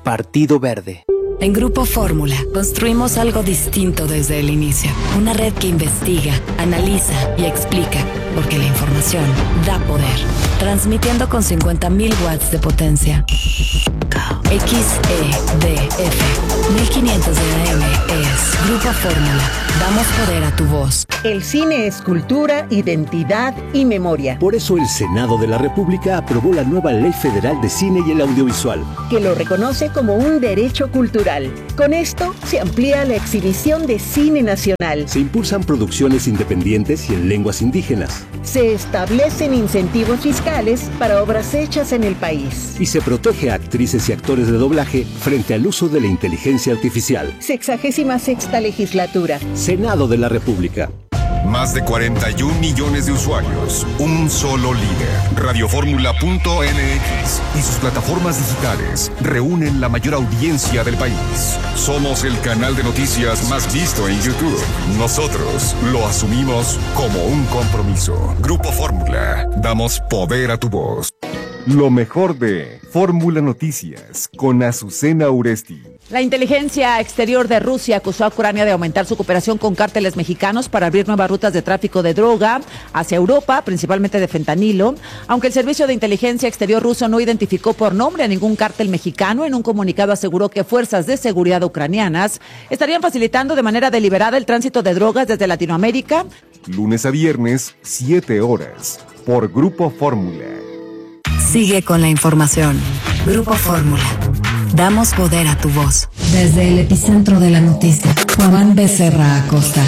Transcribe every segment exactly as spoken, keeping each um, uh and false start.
Partido Verde. En Grupo Fórmula construimos algo distinto desde el inicio. Una red que investiga, analiza y explica, porque la información da poder. Transmitiendo con cincuenta mil watts de potencia. X E D F mil quinientos de A M es Grupo Fórmula. Damos poder a tu voz. El cine es cultura, identidad y memoria. Por eso el Senado de la República aprobó la nueva Ley Federal de Cine y el Audiovisual, que lo reconoce como un derecho cultural. Con esto se amplía la exhibición de cine nacional. Se impulsan producciones independientes y en lenguas indígenas. Se establecen incentivos fiscales para obras hechas en el país. Y se protege a actrices y actores de doblaje frente al uso de la inteligencia artificial. Sexagésima sexta legislatura. Senado de la República. Más de cuarenta y un millones de usuarios, un solo líder. Radioformula punto m x y sus plataformas digitales reúnen la mayor audiencia del país. Somos el canal de noticias más visto en YouTube. Nosotros lo asumimos como un compromiso. Grupo Fórmula, damos poder a tu voz. Lo mejor de Fórmula Noticias con Azucena Uresti. La inteligencia exterior de Rusia acusó a Ucrania de aumentar su cooperación con cárteles mexicanos para abrir nuevas rutas de tráfico de droga hacia Europa, principalmente de fentanilo. Aunque el Servicio de Inteligencia Exterior ruso no identificó por nombre a ningún cártel mexicano, en un comunicado aseguró que fuerzas de seguridad ucranianas estarían facilitando de manera deliberada el tránsito de drogas desde Latinoamérica. Lunes a viernes, siete horas, por Grupo Fórmula. Sigue con la información. Grupo Fórmula. Damos poder a tu voz. Desde el epicentro de la noticia, Juan Becerra Acosta.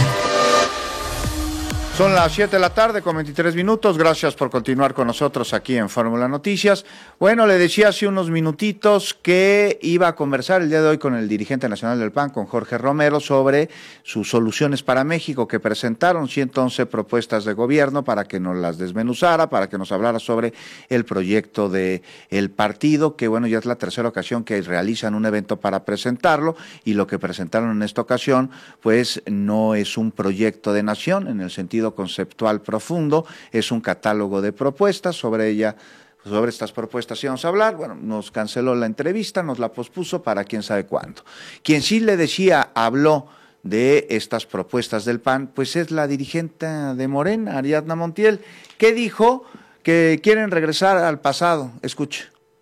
Son las siete de la tarde con veintitrés minutos. Gracias por continuar con nosotros aquí en Fórmula Noticias. Bueno, le decía hace unos minutitos que iba a conversar el día de hoy con el dirigente nacional del P A N, con Jorge Romero, sobre sus soluciones para México, que presentaron ciento once propuestas de gobierno para que nos las desmenuzara, para que nos hablara sobre el proyecto de el partido, que bueno, ya es la tercera ocasión que realizan un evento para presentarlo, y lo que presentaron en esta ocasión, pues no es un proyecto de nación en el sentido conceptual profundo, es un catálogo de propuestas. Sobre ella, sobre estas propuestas íbamos a hablar. Bueno, nos canceló la entrevista, nos la pospuso para quién sabe cuándo. Quien sí le decía, habló de estas propuestas del P A N, pues es la dirigente de Morena, Ariadna Montiel, que dijo que quieren regresar al pasado. Escuche.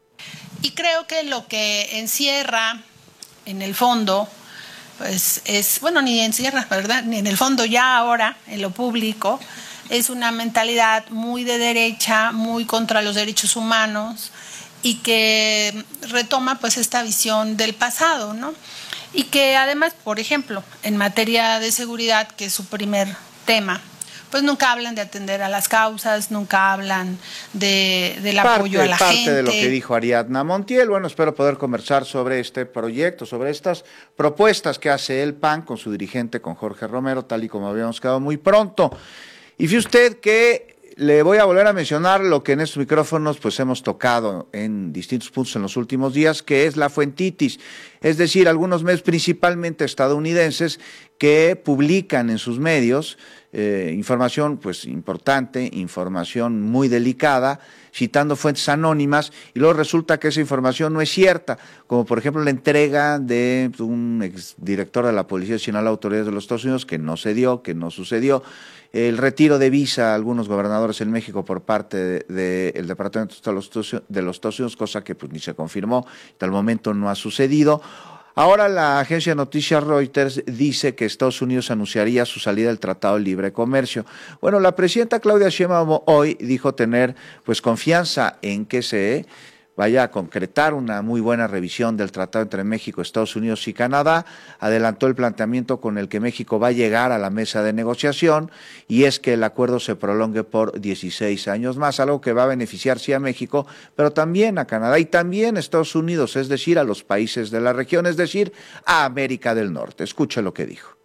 Y creo que lo que encierra en el fondo, pues es, bueno, ni encierra, ¿verdad? Ni en el fondo ya ahora, en lo público, es una mentalidad muy de derecha, muy contra los derechos humanos, y que retoma pues esta visión del pasado, ¿no? Y que además, por ejemplo, en materia de seguridad, que es su primer tema, pues nunca hablan de atender a las causas, nunca hablan de, del parte, apoyo a la parte gente. Parte de lo que dijo Ariadna Montiel. Bueno, espero poder conversar sobre este proyecto, sobre estas propuestas que hace el P A N con su dirigente, con Jorge Romero, tal y como habíamos quedado muy pronto. Y fíjese usted que le voy a volver a mencionar lo que en estos micrófonos pues hemos tocado en distintos puntos en los últimos días, que es la fuentitis, es decir, algunos medios principalmente estadounidenses que publican en sus medios eh, información pues importante, información muy delicada, citando fuentes anónimas, y luego resulta que esa información no es cierta, como por ejemplo la entrega de un exdirector de la Policía de Sinaloa a autoridades de los Estados Unidos, que no se dio, que no sucedió, el retiro de visa a algunos gobernadores en México por parte del de, de Departamento de los, de los Estados Unidos, cosa que pues ni se confirmó, hasta el momento no ha sucedido. Ahora la agencia de noticias Reuters dice que Estados Unidos anunciaría su salida del Tratado de Libre Comercio. Bueno, la presidenta Claudia Sheinbaum hoy dijo tener pues confianza en que se vaya a concretar una muy buena revisión del tratado entre México, Estados Unidos y Canadá. Adelantó el planteamiento con el que México va a llegar a la mesa de negociación, y es que el acuerdo se prolongue por dieciséis años más, algo que va a beneficiar sí a México, pero también a Canadá y también a Estados Unidos, es decir, a los países de la región, es decir, a América del Norte. Escuche lo que dijo.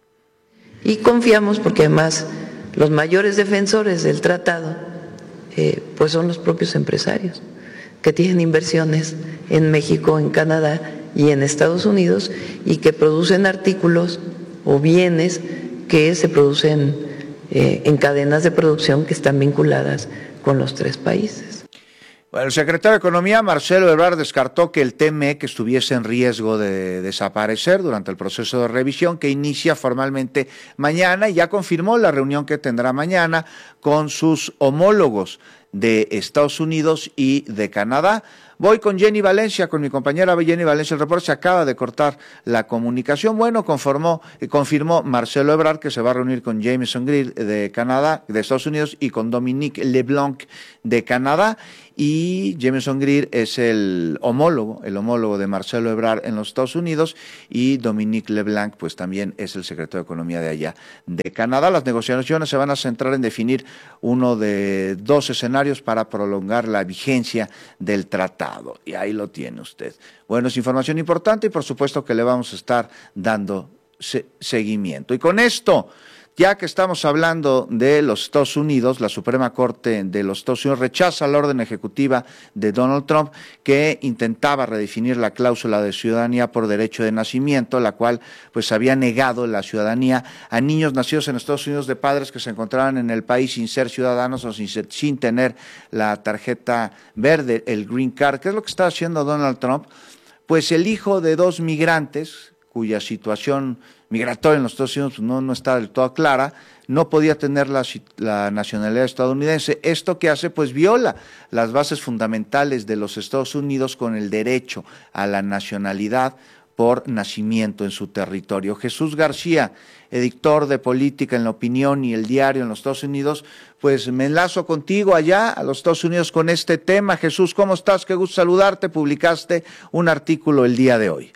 Y confiamos porque además los mayores defensores del tratado eh, pues son los propios empresarios, que tienen inversiones en México, en Canadá y en Estados Unidos, y que producen artículos o bienes que se producen eh, en cadenas de producción que están vinculadas con los tres países. Bueno, el secretario de Economía, Marcelo Ebrard, descartó que el T M E C estuviese en riesgo de desaparecer durante el proceso de revisión que inicia formalmente mañana y ya confirmó la reunión que tendrá mañana con sus homólogos de Estados Unidos y de Canadá. Voy con Jenny Valencia, con mi compañera Jenny Valencia. El reporte se acaba de cortar la comunicación. Bueno, conformó, confirmó Marcelo Ebrard que se va a reunir con Jameson Greer de Canadá, de Estados Unidos, y con Dominique LeBlanc de Canadá. Y Jameson Greer es el homólogo, el homólogo de Marcelo Ebrard en los Estados Unidos, y Dominique LeBlanc pues también es el secretario de Economía de allá de Canadá. Las negociaciones se van a centrar en definir uno de dos escenarios para prolongar la vigencia del tratado. Y ahí lo tiene usted. Bueno, es información importante y por supuesto que le vamos a estar dando se- seguimiento. Y con esto, ya que estamos hablando de los Estados Unidos, la Suprema Corte de los Estados Unidos rechaza la orden ejecutiva de Donald Trump que intentaba redefinir la cláusula de ciudadanía por derecho de nacimiento, la cual pues había negado la ciudadanía a niños nacidos en Estados Unidos de padres que se encontraban en el país sin ser ciudadanos o sin, ser, sin tener la tarjeta verde, el Green Card. ¿Qué es lo que está haciendo Donald Trump? Pues el hijo de dos migrantes cuya situación migratoria en los Estados Unidos no, no está del todo clara, no podía tener la, la nacionalidad estadounidense. ¿Esto qué hace? Pues viola las bases fundamentales de los Estados Unidos con el derecho a la nacionalidad por nacimiento en su territorio. Jesús García, editor de Política en La Opinión y El Diario en los Estados Unidos, pues me enlazo contigo allá a los Estados Unidos con este tema. Jesús, ¿cómo estás? Qué gusto saludarte. Publicaste un artículo el día de hoy.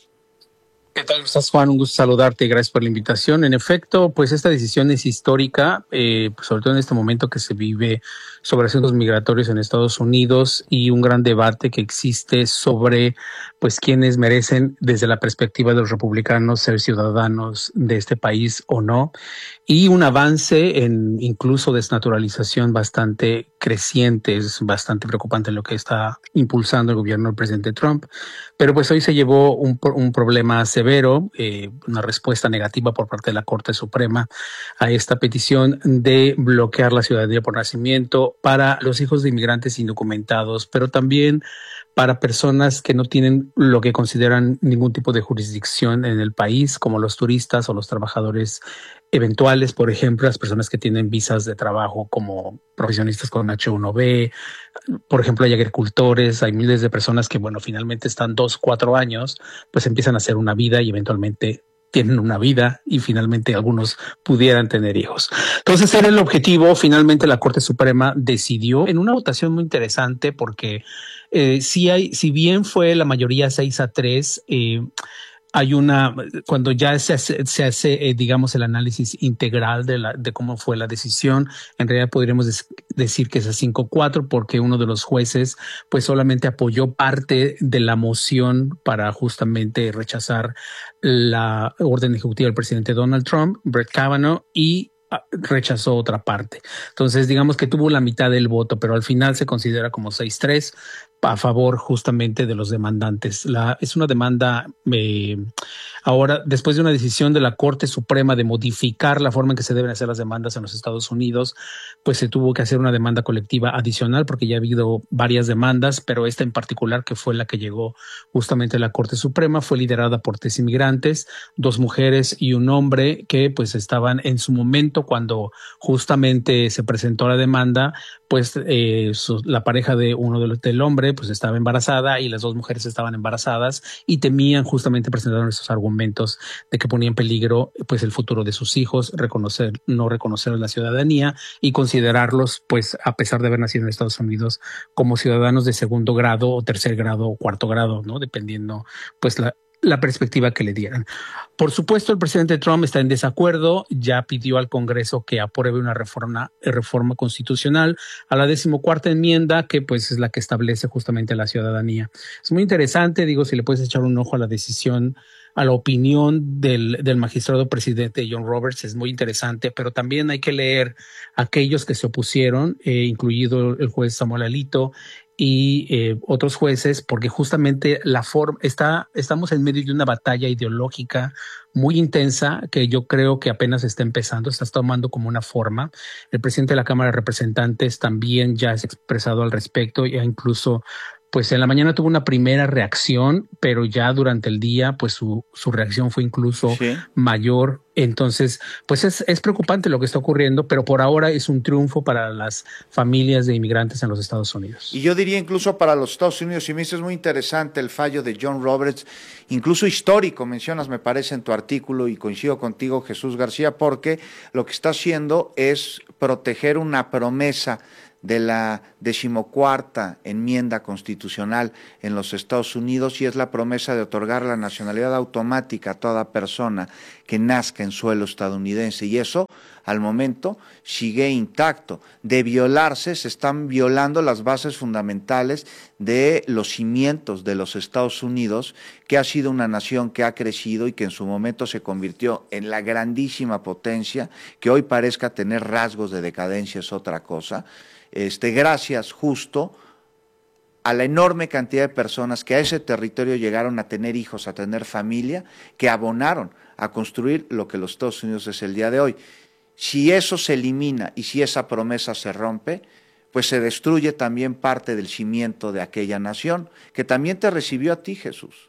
¿Qué tal? ¿Cómo estás, Juan? Un gusto saludarte y gracias por la invitación. En efecto, pues esta decisión es histórica, eh, sobre todo en este momento que se vive sobre asuntos migratorios en Estados Unidos y un gran debate que existe sobre pues quienes merecen desde la perspectiva de los republicanos ser ciudadanos de este país o no, y un avance en incluso desnaturalización bastante creciente. Es bastante preocupante lo que está impulsando el gobierno del presidente Trump, pero pues hoy se llevó un, un problema severo, eh, una respuesta negativa por parte de la Corte Suprema a esta petición de bloquear la ciudadanía por nacimiento para los hijos de inmigrantes indocumentados, pero también para personas que no tienen lo que consideran ningún tipo de jurisdicción en el país, como los turistas o los trabajadores eventuales, por ejemplo, las personas que tienen visas de trabajo como profesionistas con H uno B, por ejemplo, hay agricultores, hay miles de personas que, bueno, finalmente están dos, cuatro años, pues empiezan a hacer una vida y eventualmente tienen una vida y finalmente algunos pudieran tener hijos. Entonces era el objetivo. Finalmente la Corte Suprema decidió en una votación muy interesante porque eh, si hay, si bien fue la mayoría seis a tres, eh, hay una, cuando ya se hace, se hace eh, digamos, el análisis integral de, la, de cómo fue la decisión, en realidad podríamos des, decir que es a cinco cuatro porque uno de los jueces pues solamente apoyó parte de la moción para justamente rechazar la orden ejecutiva del presidente Donald Trump, Brett Kavanaugh, y rechazó otra parte. Entonces, digamos que tuvo la mitad del voto, pero al final se considera como seis tres a favor justamente de los demandantes. La, es una demanda, eh, ahora, después de una decisión de la Corte Suprema de modificar la forma en que se deben hacer las demandas en los Estados Unidos, pues se tuvo que hacer una demanda colectiva adicional porque ya ha habido varias demandas, pero esta en particular, que fue la que llegó justamente a la Corte Suprema, fue liderada por tres inmigrantes, dos mujeres y un hombre que pues estaban en su momento cuando justamente se presentó la demanda, pues eh, su, la pareja de uno de los, del hombre pues estaba embarazada y las dos mujeres estaban embarazadas y temían justamente presentar esos argumentos de que ponía en peligro pues el futuro de sus hijos, reconocer, no reconocer la ciudadanía y considerarlos pues a pesar de haber nacido en Estados Unidos como ciudadanos de segundo grado o tercer grado o cuarto grado, ¿no? Dependiendo pues la la perspectiva que le dieran. Por supuesto, el presidente Trump está en desacuerdo, ya pidió al Congreso que apruebe una reforma, reforma constitucional a la decimocuarta enmienda, que pues es la que establece justamente la ciudadanía. Es muy interesante, digo, si le puedes echar un ojo a la decisión, a la opinión del, del magistrado presidente John Roberts, es muy interesante, pero también hay que leer aquellos que se opusieron, eh, incluido el juez Samuel Alito, y eh, otros jueces, porque justamente la forma está, estamos en medio de una batalla ideológica muy intensa que yo creo que apenas está empezando, está tomando como una forma. El presidente de la Cámara de Representantes también ya se ha expresado al respecto, ya incluso pues en la mañana tuvo una primera reacción, pero ya durante el día pues su, su reacción fue incluso sí. mayor. Entonces, pues es, es preocupante lo que está ocurriendo, pero por ahora es un triunfo para las familias de inmigrantes en los Estados Unidos. Y yo diría incluso para los Estados Unidos, y me dice, es muy interesante el fallo de John Roberts, incluso histórico, mencionas, me parece, en tu artículo, y coincido contigo, Jesús García, porque lo que está haciendo es proteger una promesa de la decimocuarta enmienda constitucional en los Estados Unidos, y es la promesa de otorgar la nacionalidad automática a toda persona que nazca en suelo estadounidense, y eso al momento sigue intacto. De violarse, se están violando las bases fundamentales de los cimientos de los Estados Unidos, que ha sido una nación que ha crecido y que en su momento se convirtió en la grandísima potencia, que hoy parezca tener rasgos de decadencia es otra cosa. Este, gracias justo a la enorme cantidad de personas que a ese territorio llegaron a tener hijos, a tener familia, que abonaron a construir lo que los Estados Unidos es el día de hoy. Si eso se elimina y si esa promesa se rompe, pues se destruye también parte del cimiento de aquella nación, que también te recibió a ti, Jesús.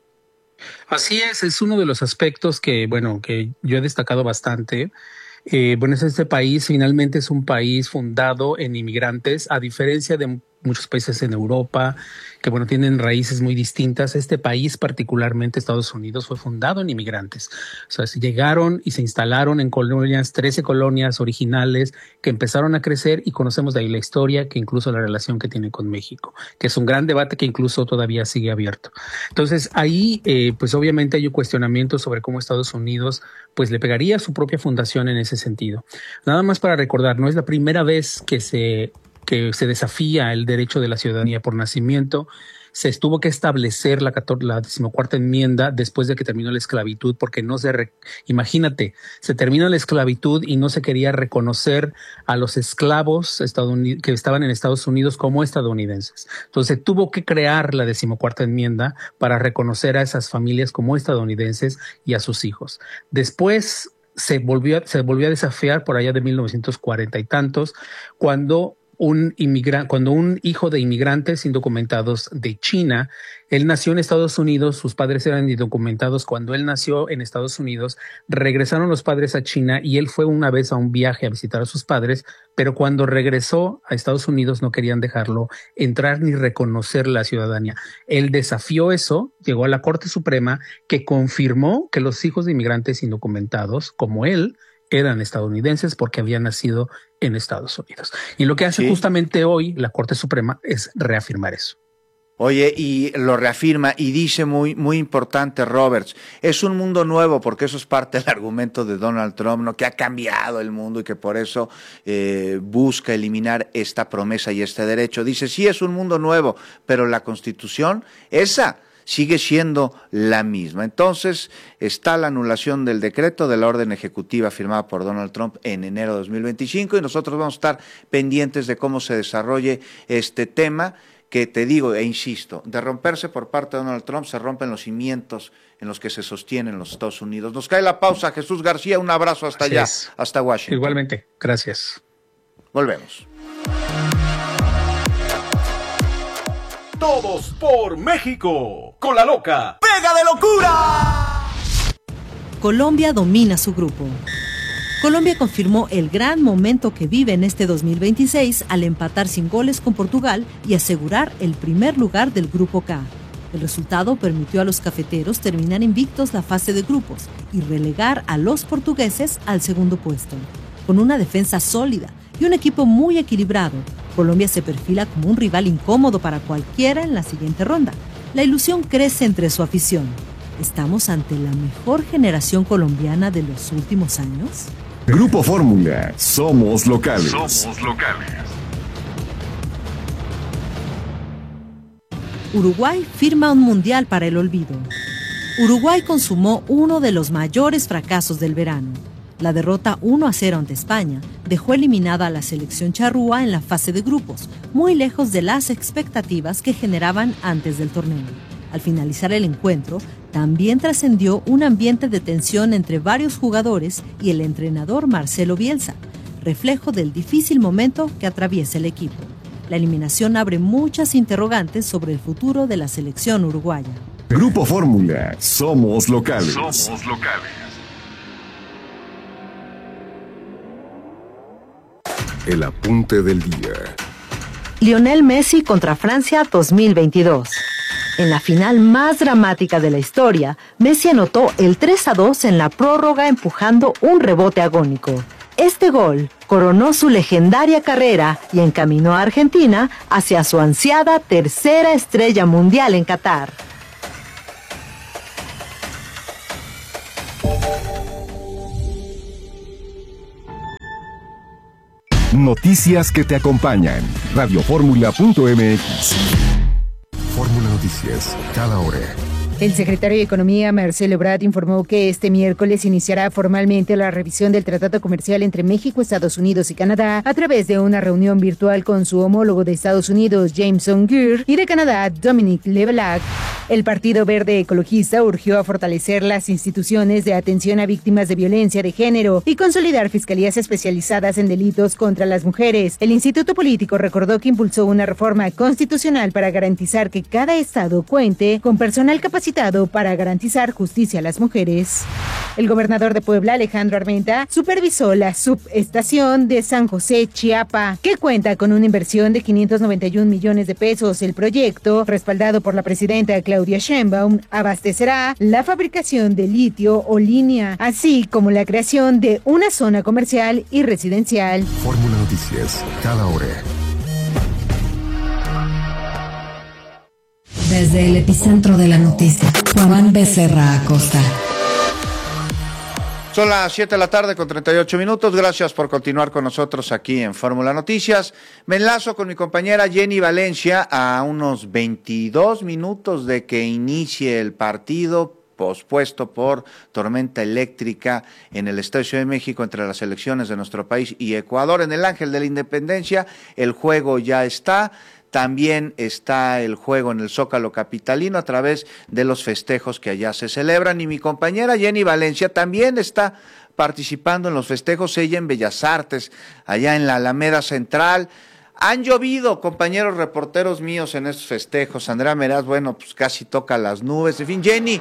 Así es, es uno de los aspectos que, bueno, que yo he destacado bastante. Eh, bueno, este país finalmente es un país fundado en inmigrantes, a diferencia de muchos países en Europa que, bueno, tienen raíces muy distintas. Este país, particularmente Estados Unidos, fue fundado en inmigrantes. O sea, se llegaron y se instalaron en colonias, trece colonias originales que empezaron a crecer, y conocemos de ahí la historia, que incluso la relación que tiene con México, que es un gran debate que incluso todavía sigue abierto. Entonces, ahí, eh, pues obviamente hay un cuestionamiento sobre cómo Estados Unidos pues le pegaría a su propia fundación en ese sentido. Nada más para recordar, no es la primera vez que se que se desafía el derecho de la ciudadanía por nacimiento. Se tuvo que establecer la, la decimocuarta enmienda después de que terminó la esclavitud, porque no se, re, imagínate, se terminó la esclavitud y no se quería reconocer a los esclavos que estaban en Estados Unidos como estadounidenses. Entonces tuvo que crear la decimocuarta enmienda para reconocer a esas familias como estadounidenses y a sus hijos. Después se volvió, se volvió a desafiar por allá de mil novecientos cuarenta y tantos, cuando Un inmigrante, cuando un hijo de inmigrantes indocumentados de China, él nació en Estados Unidos, sus padres eran indocumentados. Cuando él nació en Estados Unidos, regresaron los padres a China y él fue una vez a un viaje a visitar a sus padres, pero cuando regresó a Estados Unidos no querían dejarlo entrar ni reconocer la ciudadanía. Él desafió eso, llegó a la Corte Suprema, que confirmó que los hijos de inmigrantes indocumentados, como él, eran estadounidenses porque habían nacido en Estados Unidos. Y lo que hace sí. justamente hoy la Corte Suprema es reafirmar eso. Oye, y lo reafirma y dice muy, muy importante Roberts, es un mundo nuevo, porque eso es parte del argumento de Donald Trump, ¿no? Que ha cambiado el mundo y que por eso eh, busca eliminar esta promesa y este derecho. Dice, sí, es un mundo nuevo, pero la Constitución, esa sigue siendo la misma. Entonces, está la anulación del decreto de la orden ejecutiva firmada por Donald Trump en enero de dos mil veinticinco, y nosotros vamos a estar pendientes de cómo se desarrolle este tema, que te digo e insisto, de romperse por parte de Donald Trump, se rompen los cimientos en los que se sostienen los Estados Unidos. Nos cae la pausa, Jesús García, un abrazo hasta Así allá, es. hasta Washington. Igualmente, gracias. Volvemos. Todos por México, con la loca Pega de Locura. Colombia domina su grupo. Colombia confirmó el gran momento que vive en este dos mil veintiséis al empatar sin goles con Portugal y asegurar el primer lugar del Grupo K. El resultado permitió a los cafeteros terminar invictos la fase de grupos y relegar a los portugueses al segundo puesto. Con una defensa sólida y un equipo muy equilibrado, Colombia se perfila como un rival incómodo para cualquiera en la siguiente ronda. La ilusión crece entre su afición. ¿Estamos ante la mejor generación colombiana de los últimos años? Grupo Fórmula, somos locales. Somos locales. Uruguay firma un mundial para el olvido. Uruguay consumó uno de los mayores fracasos del verano. La derrota uno a cero ante España dejó eliminada a la selección charrúa en la fase de grupos, muy lejos de las expectativas que generaban antes del torneo. Al finalizar el encuentro, también trascendió un ambiente de tensión entre varios jugadores y el entrenador Marcelo Bielsa, reflejo del difícil momento que atraviesa el equipo. La eliminación abre muchas interrogantes sobre el futuro de la selección uruguaya. Grupo Fórmula, somos locales. Somos locales. El apunte del día. Lionel Messi contra Francia dos mil veintidós. En la final más dramática de la historia, Messi anotó el tres a dos en la prórroga empujando un rebote agónico. Este gol coronó su legendaria carrera y encaminó a Argentina hacia su ansiada tercera estrella mundial en Qatar. Noticias que te acompañan. radioformula punto m x. Fórmula Noticias, cada hora. El secretario de Economía, Marcelo Ebrard, informó que este miércoles iniciará formalmente la revisión del Tratado Comercial entre México, Estados Unidos y Canadá a través de una reunión virtual con su homólogo de Estados Unidos, Jameson Geer, y de Canadá, Dominic LeBlanc. El Partido Verde Ecologista urgió a fortalecer las instituciones de atención a víctimas de violencia de género y consolidar fiscalías especializadas en delitos contra las mujeres. El Instituto Político recordó que impulsó una reforma constitucional para garantizar que cada estado cuente con personal capacitado para garantizar justicia a las mujeres. El gobernador de Puebla, Alejandro Armenta, supervisó la subestación de San José, Chiapa, que cuenta con una inversión de quinientos noventa y un millones de pesos. El proyecto, respaldado por la presidenta Claudia Sheinbaum, abastecerá la fabricación de litio o línea, así como la creación de una zona comercial y residencial. Fórmula Noticias, cada hora. Desde el epicentro de la noticia, Juan Becerra Acosta. Son las siete de la tarde con treinta y ocho minutos. Gracias por continuar con nosotros aquí en Fórmula Noticias. Me enlazo con mi compañera Jenny Valencia a unos veintidós minutos de que inicie el partido pospuesto por tormenta eléctrica en el Estadio Ciudad de México entre las selecciones de nuestro país y Ecuador. En el Ángel de la Independencia el juego ya está. También está el juego en el Zócalo capitalino a través de los festejos que allá se celebran. Y mi compañera Jenny Valencia también está participando en los festejos, ella en Bellas Artes, allá en la Alameda Central. Han llovido, compañeros reporteros míos, en estos festejos. Andrea Meraz, bueno, pues casi toca las nubes. En fin, Jenny,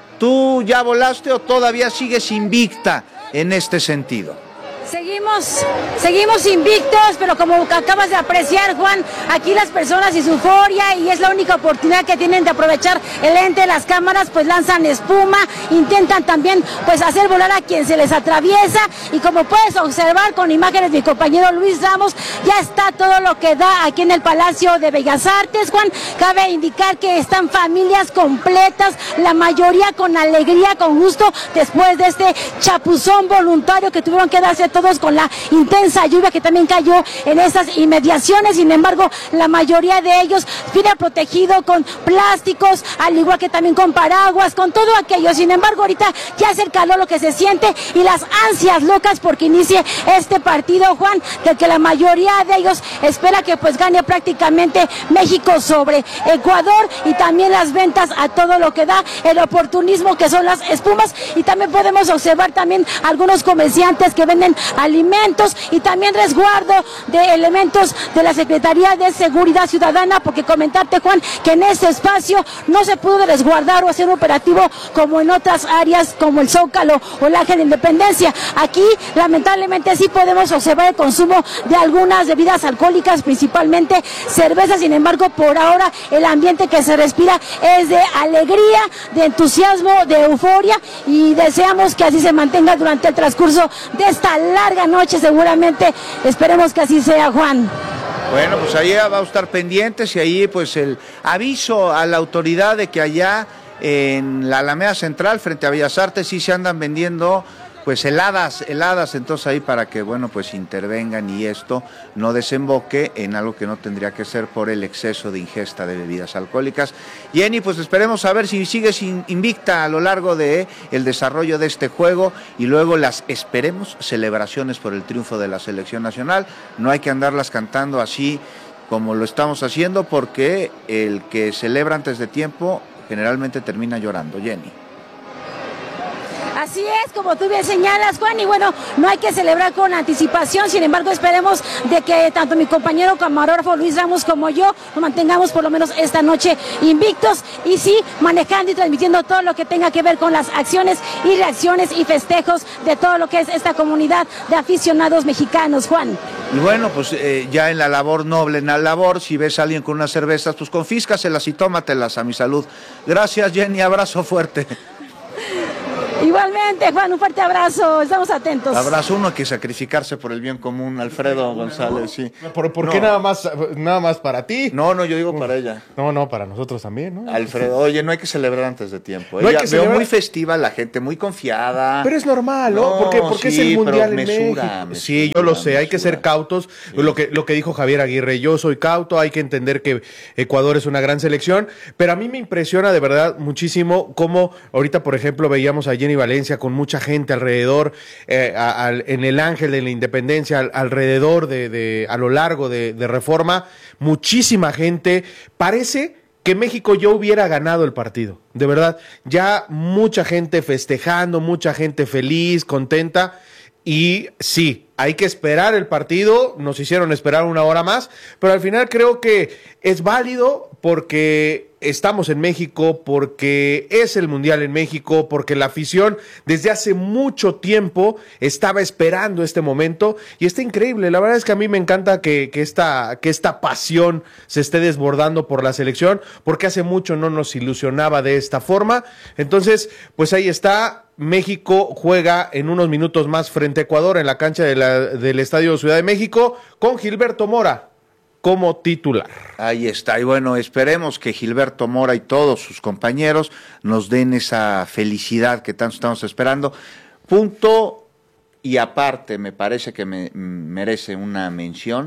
¿tú ya volaste o todavía sigues invicta en este sentido? Seguimos, seguimos invictos, pero como acabas de apreciar, Juan, aquí las personas y su euforia, y es la única oportunidad que tienen de aprovechar el lente de las cámaras, pues lanzan espuma, intentan también pues hacer volar a quien se les atraviesa, y como puedes observar con imágenes de mi compañero Luis Ramos, ya está todo lo que da aquí en el Palacio de Bellas Artes, Juan. Cabe indicar que están familias completas, la mayoría con alegría, con gusto, después de este chapuzón voluntario que tuvieron que darse todos con la intensa lluvia que también cayó en esas inmediaciones. Sin embargo, la mayoría de ellos viene protegido con plásticos, al igual que también con paraguas, con todo aquello. Sin embargo, ahorita ya es el calor lo que se siente y las ansias locas porque inicie este partido, Juan, del que la mayoría de ellos espera que pues gane prácticamente México sobre Ecuador, y también las ventas a todo lo que da, el oportunismo que son las espumas, y también podemos observar también algunos comerciantes que venden alimentos y también resguardo de elementos de la Secretaría de Seguridad Ciudadana, porque comentarte, Juan, que en este espacio no se pudo resguardar o hacer un operativo como en otras áreas como el Zócalo o el Ángel de Independencia. Aquí lamentablemente sí podemos observar el consumo de algunas bebidas alcohólicas, principalmente cerveza. Sin embargo, por ahora el ambiente que se respira es de alegría, de entusiasmo, de euforia, y deseamos que así se mantenga durante el transcurso de esta larga noche. Seguramente esperemos que así sea, Juan. Bueno, pues ahí va a estar pendientes, y ahí pues el aviso a la autoridad de que allá en la Alameda Central frente a Bellas Artes sí se andan vendiendo pues heladas, heladas, entonces ahí para que, bueno, pues intervengan y esto no desemboque en algo que no tendría que ser por el exceso de ingesta de bebidas alcohólicas. Jenny, pues esperemos a ver si sigues invicta a lo largo de el desarrollo de este juego y luego las, esperemos, celebraciones por el triunfo de la selección nacional. No hay que andarlas cantando así como lo estamos haciendo, porque el que celebra antes de tiempo generalmente termina llorando. Jenny. Así es, como tú bien señalas, Juan, y bueno, no hay que celebrar con anticipación, sin embargo esperemos de que tanto mi compañero camarógrafo Luis Ramos como yo nos mantengamos por lo menos esta noche invictos y sí, manejando y transmitiendo todo lo que tenga que ver con las acciones y reacciones y festejos de todo lo que es esta comunidad de aficionados mexicanos, Juan. Y bueno, pues eh, ya en la labor noble, en la labor, si ves a alguien con unas cervezas, pues confíscaselas y tómatelas a mi salud. Gracias, Jenny, abrazo fuerte. Igualmente, Juan, un fuerte abrazo, estamos atentos. Abrazo, uno que sacrificarse por el bien común, Alfredo González, sí. ¿Por, por no. qué nada más, nada más para ti? No, no, yo digo para ella. No, no, para nosotros también, ¿no? Alfredo, oye, no hay que celebrar antes de tiempo. No ella, hay que celebrar... Veo muy festiva la gente, muy confiada. Pero es normal, ¿no? no porque porque sí, es el Mundial en mesura, México. Mesura, sí, yo lo sé, mesura. Hay que ser cautos. Sí. Lo que, lo que dijo Javier Aguirre, yo soy cauto, hay que entender que Ecuador es una gran selección, pero a mí me impresiona de verdad muchísimo cómo ahorita, por ejemplo, veíamos a Jenny Valencia con mucha gente alrededor, eh, a, a, en el Ángel de la Independencia, al, alrededor de, de, a lo largo de, de Reforma, muchísima gente. Parece que México ya hubiera ganado el partido, de verdad, ya mucha gente festejando, mucha gente feliz, contenta, y sí, hay que esperar el partido, nos hicieron esperar una hora más, pero al final creo que es válido porque estamos en México, porque es el Mundial en México, porque la afición desde hace mucho tiempo estaba esperando este momento y está increíble. La verdad es que a mí me encanta que, que, esta, que esta pasión se esté desbordando por la selección, porque hace mucho no nos ilusionaba de esta forma. Entonces, pues ahí está. México juega en unos minutos más frente a Ecuador en la cancha de la, del Estadio Ciudad de México con Gilberto Mora como titular. Ahí está, y bueno, esperemos que Gilberto Mora y todos sus compañeros nos den esa felicidad que tanto estamos esperando. Punto y aparte, me parece que me, merece una mención,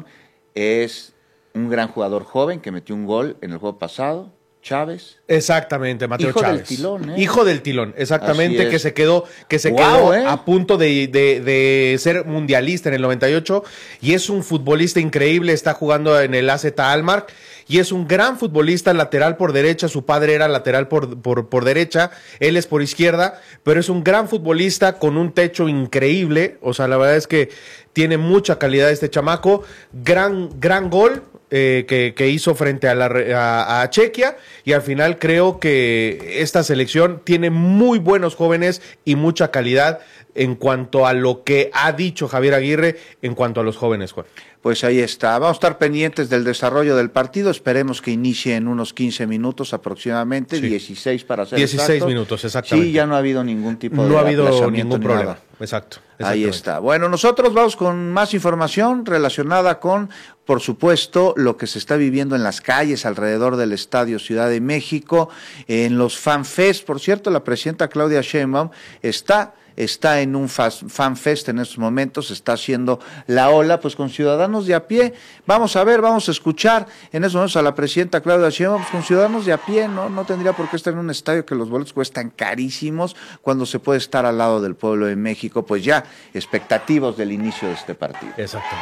es un gran jugador joven que metió un gol en el juego pasado, Chávez. Exactamente, Mateo Hijo Chávez. del tilón, ¿eh? Hijo del tilón, exactamente, que se quedó, que se wow, quedó ¿eh? a punto de, de, de ser mundialista en el noventa y ocho y es un futbolista increíble, está jugando en el A Z Alkmaar y es un gran futbolista lateral por derecha, su padre era lateral por, por, por derecha, él es por izquierda, pero es un gran futbolista con un techo increíble, o sea, la verdad es que tiene mucha calidad este chamaco, gran, gran gol, Eh, que, que hizo frente a, la, a, a Chequia y al final creo que esta selección tiene muy buenos jóvenes y mucha calidad en cuanto a lo que ha dicho Javier Aguirre en cuanto a los jóvenes, Juan. Pues ahí está, vamos a estar pendientes del desarrollo del partido, esperemos que inicie en unos quince minutos aproximadamente, sí. dieciséis para ser dieciséis exactos. minutos, exactamente. Sí, ya no ha habido ningún tipo de No ha habido aplazamiento ningún ni problema, nada. exacto. Ahí está. Bueno, nosotros vamos con más información relacionada con, por supuesto, lo que se está viviendo en las calles alrededor del Estadio Ciudad de México, en los FanFest. Por cierto, la presidenta Claudia Sheinbaum está... está en un fanfest en estos momentos, está haciendo la ola, pues con ciudadanos de a pie. Vamos a ver, vamos a escuchar en estos momentos a la presidenta Claudia Sheinbaum, pues con ciudadanos de a pie, ¿no? No tendría por qué estar en un estadio que los boletos cuestan carísimos cuando se puede estar al lado del pueblo de México, pues ya expectativos del inicio de este partido. Exacto.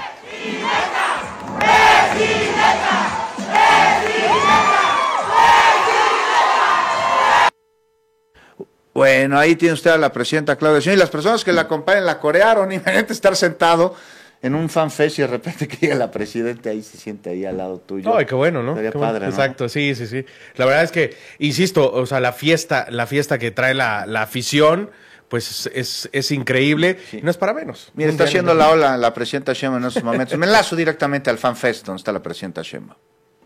Bueno, ahí tiene usted a la presidenta Claudia Sheinbaum y las personas que la acompañan la corearon. Imagínate estar sentado en un fanfest y de repente que llega la presidenta ahí se siente ahí al lado tuyo. Ay, qué bueno, ¿no? Sería Qué padre, bueno. ¿no? Exacto, sí, sí, sí. La verdad es que, insisto, o sea, la fiesta, la fiesta que trae la, la afición, pues es, es increíble. Sí. No es para menos. Mira, está haciendo la ola la presidenta Sheinbaum en estos momentos. Me enlazo directamente al fanfest donde está la presidenta Sheinbaum.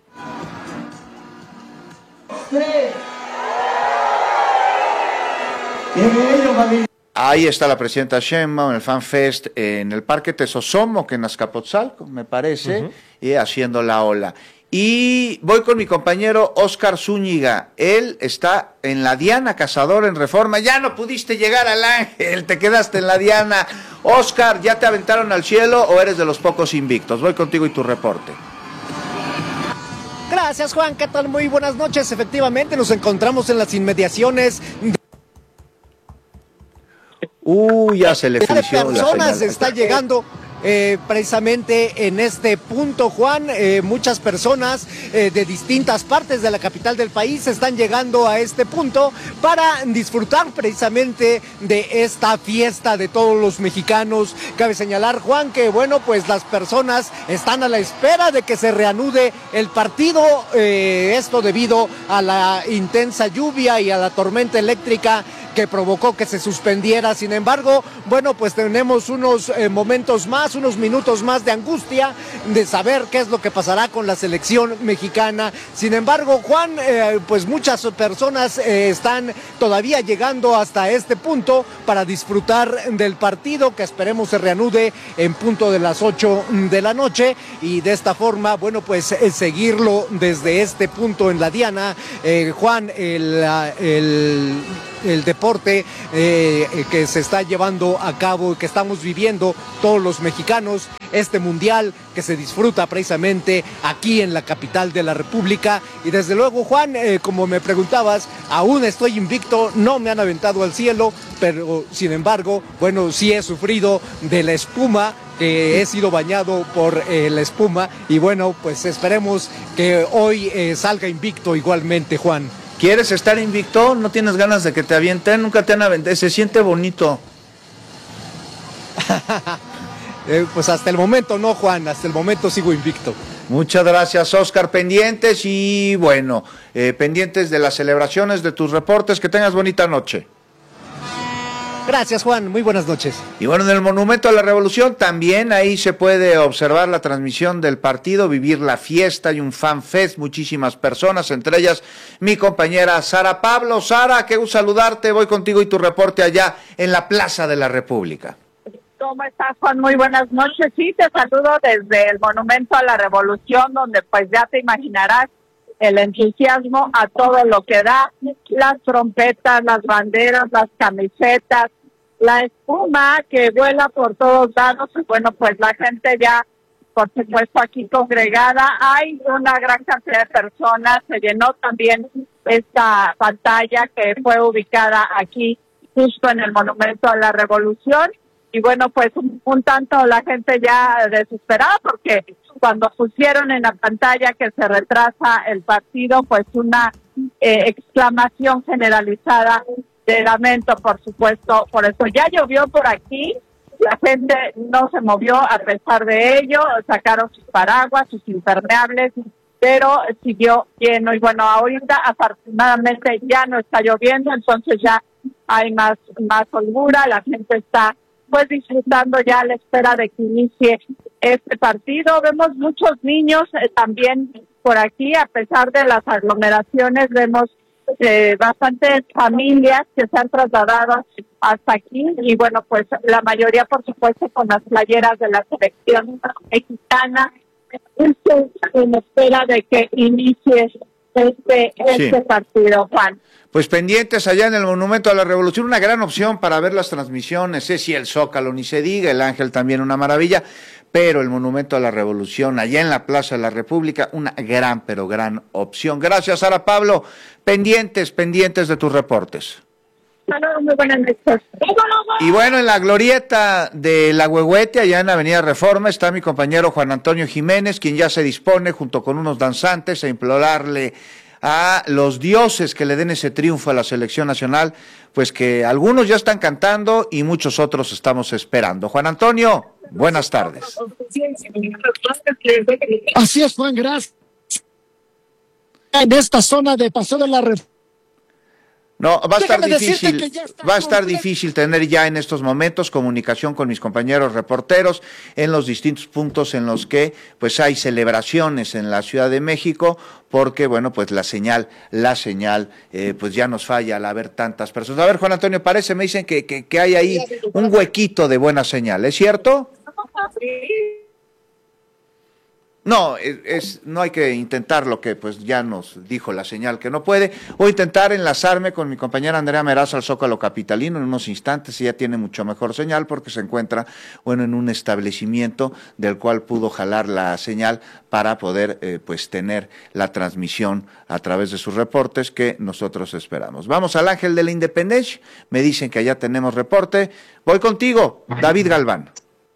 Ahí está la presidenta Sheinbaum en el FanFest en el Parque Tesosomoc, que en Azcapotzalco, me parece, uh-huh. y haciendo la ola. Y voy con mi compañero Oscar Zúñiga. Él está en la Diana Cazador en Reforma. Ya no pudiste llegar al Ángel, te quedaste en la Diana. Oscar, ¿ya te aventaron al cielo o eres de los pocos invictos? Voy contigo y tu reporte. Gracias, Juan. ¿Qué tal? Muy buenas noches. Efectivamente, nos encontramos en las inmediaciones. Uy, ya se le de frició la personas señal. está llegando eh, precisamente en este punto, Juan. Eh, muchas personas eh, de distintas partes de la capital del país están llegando a este punto para disfrutar precisamente de esta fiesta de todos los mexicanos. Cabe señalar, Juan, que bueno, pues las personas están a la espera de que se reanude el partido, eh, esto debido a la intensa lluvia y a la tormenta eléctrica que provocó que se suspendiera. Sin embargo, bueno, pues tenemos unos eh, momentos más, unos minutos más de angustia de saber qué es lo que pasará con la selección mexicana. Sin embargo, Juan, eh, pues muchas personas eh, están todavía llegando hasta este punto para disfrutar del partido, que esperemos se reanude en punto de las ocho de la noche, y de esta forma, bueno, pues eh, seguirlo desde este punto en la Diana. Eh, Juan, el, el el deporte eh, que se está llevando a cabo y que estamos viviendo todos los mexicanos, este mundial que se disfruta precisamente aquí en la capital de la República. Y desde luego, Juan, eh, como me preguntabas, aún estoy invicto, no me han aventado al cielo, pero sin embargo, bueno, sí he sufrido de la espuma, que he sido bañado por eh, la espuma, y bueno, pues esperemos que hoy eh, salga invicto igualmente, Juan. ¿Quieres estar invicto? ¿No tienes ganas de que te avienten? Nunca te han aventado. Se siente bonito. eh, pues hasta el momento no, Juan. Hasta el momento sigo invicto. Muchas gracias, Oscar. Pendientes y bueno, eh, pendientes de las celebraciones, de tus reportes. Que tengas bonita noche. Gracias, Juan. Muy buenas noches. Y bueno, en el Monumento a la Revolución también ahí se puede observar la transmisión del partido, vivir la fiesta y un fan fest, muchísimas personas, entre ellas mi compañera Sara Pablo. Sara, qué gusto saludarte. Voy contigo y tu reporte allá en la Plaza de la República. ¿Cómo estás, Juan? Muy buenas noches. Sí, te saludo desde el Monumento a la Revolución, donde pues ya te imaginarás el entusiasmo a todo lo que da, las trompetas, las banderas, las camisetas, la espuma que vuela por todos lados. Y bueno, pues la gente ya, por supuesto, aquí congregada. Hay una gran cantidad de personas. Se llenó también esta pantalla que fue ubicada aquí, justo en el Monumento a la Revolución. Y bueno, pues un, un tanto la gente ya desesperada, porque cuando pusieron en la pantalla que se retrasa el partido, pues una eh, exclamación generalizada de lamento, por supuesto. Por eso ya llovió por aquí, la gente no se movió a pesar de ello, sacaron sus paraguas, sus impermeables, pero siguió lleno. Y bueno, ahorita afortunadamente ya no está lloviendo, entonces ya hay más, más holgura, la gente está pues disfrutando ya a la espera de que inicie este partido. Vemos muchos niños eh, también por aquí, a pesar de las aglomeraciones, vemos eh, bastantes familias que se han trasladado hasta aquí, y bueno, pues la mayoría, por supuesto, con las playeras de la selección mexicana, en espera de que inicie este, este sí. partido, Juan. Pues pendientes allá en el Monumento a la Revolución, una gran opción para ver las transmisiones, es si el Zócalo ni se diga, el Ángel también una maravilla, pero el Monumento a la Revolución allá en la Plaza de la República, una gran, pero gran opción. Gracias, Sara Pablo. Pendientes, pendientes de tus reportes. Muy buenas noches. Y bueno, en la glorieta de La Huehuete, allá en Avenida Reforma, está mi compañero Juan Antonio Jiménez, quien ya se dispone junto con unos danzantes a implorarle a los dioses que le den ese triunfo a la selección nacional, pues que algunos ya están cantando y muchos otros estamos esperando. Juan Antonio, buenas tardes. Así es, Juan, gracias. En esta zona de Paseo de la Reforma. No, va a estar difícil, va a estar difícil tener ya en estos momentos comunicación con mis compañeros reporteros en los distintos puntos en los que pues hay celebraciones en la Ciudad de México, porque bueno, pues la señal, la señal, eh, pues ya nos falla al haber tantas personas. A ver, Juan Antonio, parece, me dicen que, que, que hay ahí un huequito de buena señal, ¿es cierto? No, es, es, no hay que intentar lo que pues ya nos dijo la señal que no puede. Voy a intentar enlazarme con mi compañera Andrea Meraz al Zócalo capitalino en unos instantes. Ella tiene mucho mejor señal porque se encuentra, bueno, en un establecimiento del cual pudo jalar la señal para poder eh, pues tener la transmisión a través de sus reportes que nosotros esperamos. Vamos al Ángel de la Independencia. Me dicen que allá tenemos reporte. Voy contigo, David Galván.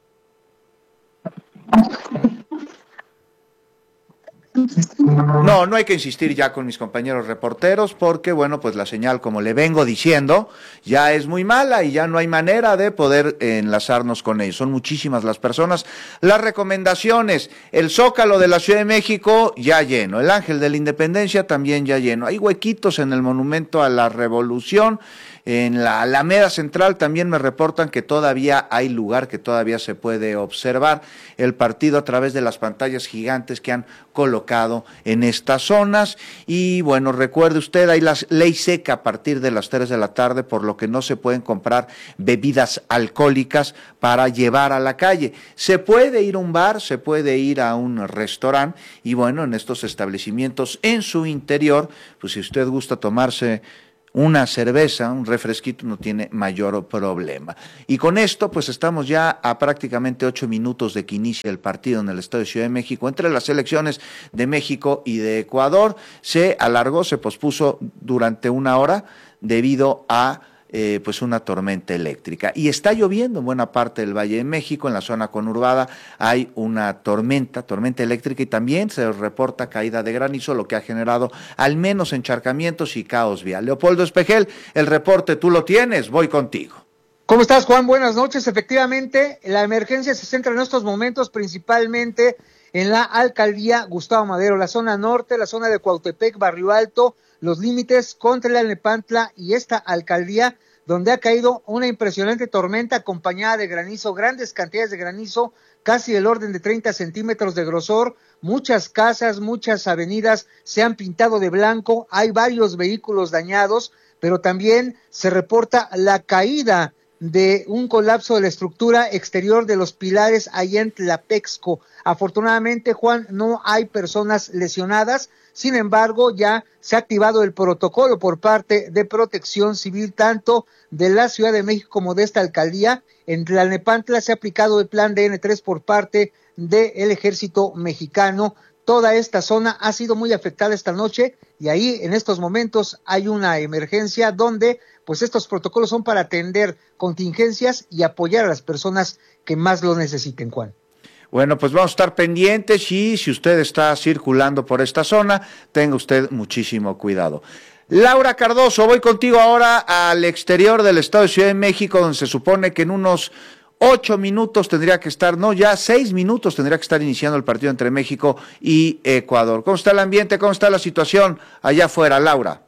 No, no hay que insistir ya con mis compañeros reporteros porque, bueno, pues la señal, como le vengo diciendo, ya es muy mala y ya no hay manera de poder enlazarnos con ellos. Son muchísimas las personas. Las recomendaciones, el Zócalo de la Ciudad de México ya lleno, el Ángel de la Independencia también ya lleno. Hay huequitos en el Monumento a la Revolución. En la Alameda Central también me reportan que todavía hay lugar, que todavía se puede observar el partido a través de las pantallas gigantes que han colocado en estas zonas. Y bueno, recuerde usted, hay la ley seca a partir de las tres de la tarde, por lo que no se pueden comprar bebidas alcohólicas para llevar a la calle. Se puede ir a un bar, se puede ir a un restaurante y bueno, en estos establecimientos en su interior, pues si usted gusta tomarse una cerveza, un refresquito, no tiene mayor problema. Y con esto, pues estamos ya a prácticamente ocho minutos de que inicie el partido en el Estadio Ciudad de México entre las selecciones de México y de Ecuador. Se alargó, se pospuso durante una hora debido a Eh, pues una tormenta eléctrica. Y está lloviendo en buena parte del Valle de México, en la zona conurbada hay una tormenta, tormenta eléctrica y también se reporta caída de granizo, lo que ha generado al menos encharcamientos y caos vial. Leopoldo Espejel, el reporte tú lo tienes, voy contigo. ¿Cómo estás, Juan? Buenas noches. Efectivamente, la emergencia se centra en estos momentos principalmente en la alcaldía Gustavo Madero, la zona norte, la zona de Cuautepec, Barrio Alto, los límites contra la Nepantla y esta alcaldía donde ha caído una impresionante tormenta acompañada de granizo, grandes cantidades de granizo, casi del orden de treinta centímetros de grosor. Muchas casas, muchas avenidas se han pintado de blanco, hay varios vehículos dañados, pero también se reporta la caída de un colapso de la estructura exterior de los pilares allá en Tlapexco. Afortunadamente, Juan, no hay personas lesionadas. Sin embargo, ya se ha activado el protocolo por parte de Protección Civil, tanto de la Ciudad de México como de esta alcaldía. En Tlalnepantla se ha aplicado el plan D N tres por parte del Ejército Mexicano. Toda esta zona ha sido muy afectada esta noche y ahí en estos momentos hay una emergencia donde pues estos protocolos son para atender contingencias y apoyar a las personas que más lo necesiten, Juan. Bueno, pues vamos a estar pendientes y si usted está circulando por esta zona, tenga usted muchísimo cuidado. Laura Cardoso, voy contigo ahora al exterior del Estado de Ciudad de México, donde se supone que en unos ocho minutos tendría que estar, no, ya seis minutos tendría que estar iniciando el partido entre México y Ecuador. ¿Cómo está el ambiente? ¿Cómo está la situación allá afuera, Laura?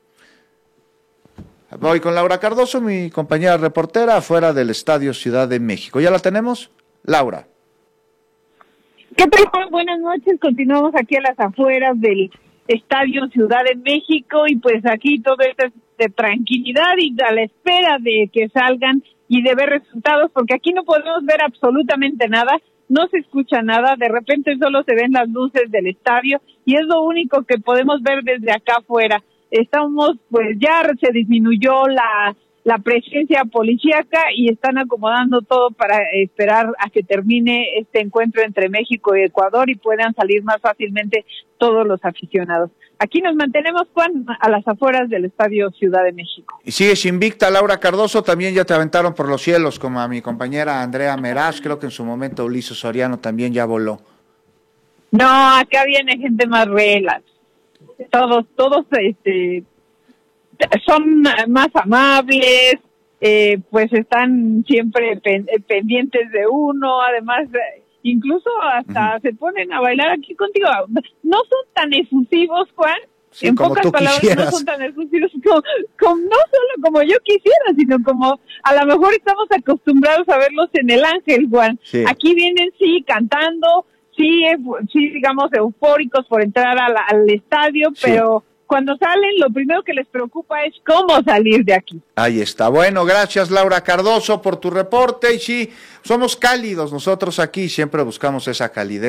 Voy con Laura Cardoso, mi compañera reportera, afuera del Estadio Ciudad de México. ¿Ya la tenemos? Laura. ¿Qué tal, Juan? Buenas noches. Continuamos aquí a las afueras del Estadio Ciudad de México y pues aquí todo esto es de tranquilidad y a la espera de que salgan y de ver resultados, porque aquí no podemos ver absolutamente nada, no se escucha nada, de repente solo se ven las luces del estadio y es lo único que podemos ver desde acá afuera. Estamos, pues ya se disminuyó la, la presencia policíaca y están acomodando todo para esperar a que termine este encuentro entre México y Ecuador y puedan salir más fácilmente todos los aficionados. Aquí nos mantenemos, Juan, a las afueras del Estadio Ciudad de México. Y sigues invicta, Laura Cardoso, también ya te aventaron por los cielos, como a mi compañera Andrea Meraz, creo que en su momento Ulises Soriano también ya voló. No, acá viene gente más relax. Todos, todos este, son más amables, eh, pues están siempre pen, pendientes de uno, además, incluso hasta uh-huh. se ponen a bailar aquí contigo. No son tan efusivos, Juan, sí, en pocas palabras, quisieras. No son tan efusivos como, como, no solo como yo quisiera, sino como a lo mejor estamos acostumbrados a verlos en el Ángel, Juan. Sí. Aquí vienen, sí, cantando, sí, sí, digamos, eufóricos por entrar a la, al estadio, sí. Pero cuando salen, lo primero que les preocupa es cómo salir de aquí. Ahí está. Bueno, gracias, Laura Cardoso, por tu reporte. Y sí, somos cálidos nosotros aquí, siempre buscamos esa calidez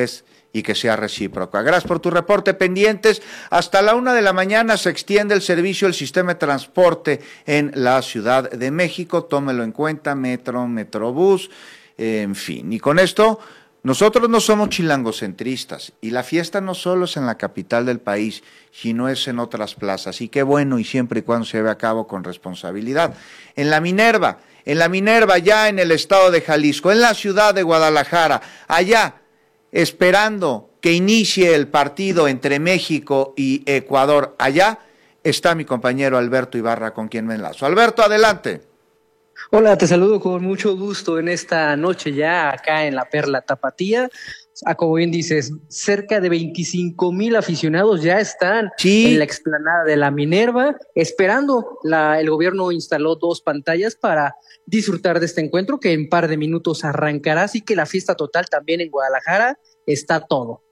y que sea recíproca. Gracias por tu reporte. Pendientes, hasta la una de la mañana se extiende el servicio del sistema de transporte en la Ciudad de México. Tómelo en cuenta, metro, metrobús, eh, en fin. Y con esto, nosotros no somos chilangocentristas y la fiesta no solo es en la capital del país, sino es en otras plazas. Y qué bueno, y siempre y cuando se lleve a cabo con responsabilidad. En la Minerva, en la Minerva, ya en el estado de Jalisco, en la ciudad de Guadalajara, allá, esperando que inicie el partido entre México y Ecuador. Allá está mi compañero Alberto Ibarra, con quien me enlazo. Alberto, adelante. Hola, te saludo con mucho gusto en esta noche ya acá en la Perla Tapatía. Ah, como bien dices, cerca de veinticinco mil aficionados ya están sí. en la explanada de la Minerva, esperando. La, el gobierno instaló dos pantallas para disfrutar de este encuentro que en par de minutos arrancará, así que la fiesta total también en Guadalajara está todo.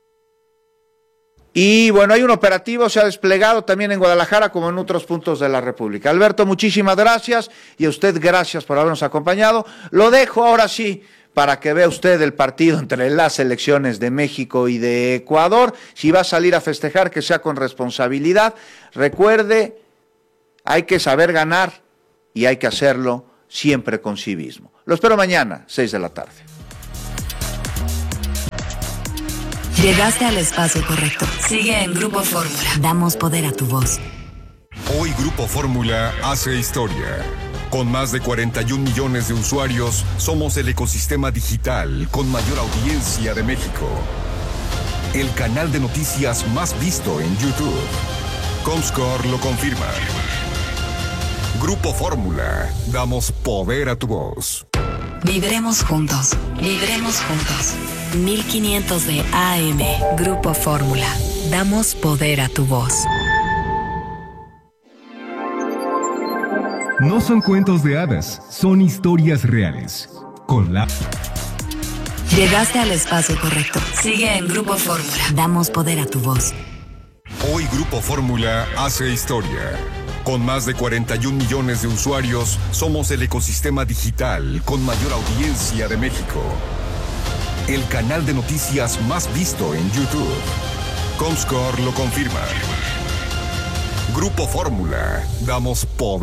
Y bueno, hay un operativo, se ha desplegado también en Guadalajara como en otros puntos de la República. Alberto, muchísimas gracias, y a usted gracias por habernos acompañado. Lo dejo ahora sí para que vea usted el partido entre las selecciones de México y de Ecuador. Si va a salir a festejar, que sea con responsabilidad. Recuerde, hay que saber ganar y hay que hacerlo siempre con civismo. Lo espero mañana, seis de la tarde. Llegaste al espacio correcto. Sigue en Grupo Fórmula. Damos poder a tu voz. Hoy Grupo Fórmula hace historia. Con más de cuarenta y un millones de usuarios, somos el ecosistema digital con mayor audiencia de México. El canal de noticias más visto en YouTube. Comscore lo confirma. Grupo Fórmula, damos poder a tu voz. Vibremos juntos, vibremos juntos. mil quinientos de A M, Grupo Fórmula, damos poder a tu voz. No son cuentos de hadas, son historias reales. Con la... Llegaste al espacio correcto. Sigue en Grupo Fórmula, damos poder a tu voz. Hoy Grupo Fórmula hace historia. Con más de cuarenta y un millones de usuarios, somos el ecosistema digital con mayor audiencia de México. El canal de noticias más visto en YouTube. Comscore lo confirma. Grupo Fórmula, damos poder.